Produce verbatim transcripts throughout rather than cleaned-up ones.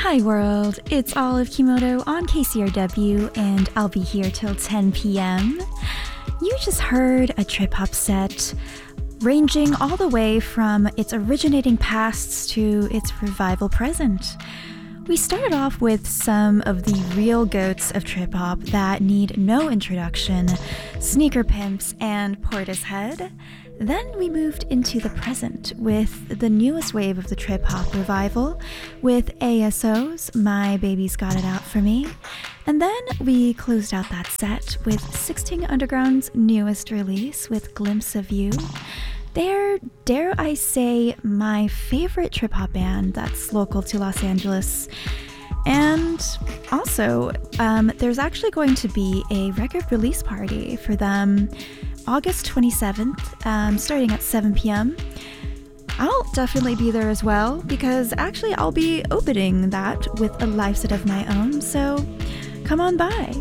Hi world, it's Olive Kimoto on K C R W and I'll be here till ten p.m. You just heard a trip-hop set ranging all the way from its originating past to its revival present. We started off with some of the real goats of trip-hop that need no introduction, Sneaker Pimps and Portishead. Then we moved into the present with the newest wave of the trip-hop revival with A S O's My Baby's Got It Out For Me. And then we closed out that set with sixteen Underground's newest release with Glimpse of You. They're, dare I say, my favorite trip-hop band that's local to Los Angeles. And also, um, there's actually going to be a record release party for them August twenty-seventh, um, starting at seven p.m. I'll definitely be there as well, because actually I'll be opening that with a live set of my own, so come on by.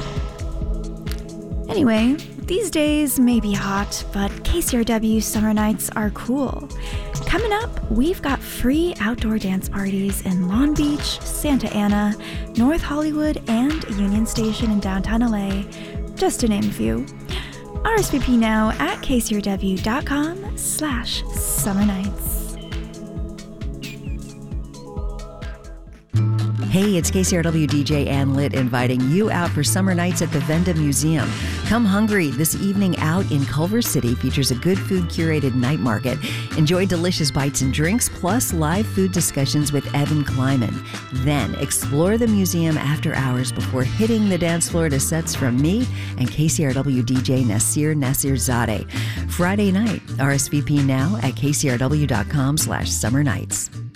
Anyway, these days may be hot, but K C R W summer nights are cool. Coming up, we've got free outdoor dance parties in Long Beach, Santa Ana, North Hollywood, and Union Station in downtown L A, just to name a few. R S V P now at kcrw.com slash summer nights. Hey, it's K C R W D J Ann Litt inviting you out for summer nights at the Venda Museum. Come hungry. This evening out in Culver City features a good food curated night market. Enjoy delicious bites and drinks, plus live food discussions with Evan Kleiman. Then explore the museum after hours before hitting the dance floor to sets from me and K C R W D J Nasir Nasirzadeh. Friday night, R S V P now at kcrw.com slash summer nights.